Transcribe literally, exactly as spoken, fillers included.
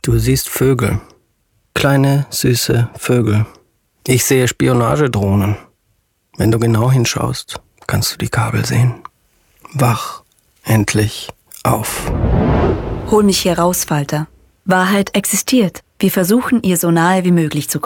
Du siehst Vögel. Kleine, süße Vögel. Ich sehe Spionagedrohnen. Wenn du genau hinschaust, kannst du die Kabel sehen. Wach endlich auf. Hol mich hier raus, Falter. Wahrheit existiert. Wir versuchen, ihr so nahe wie möglich zu kommen.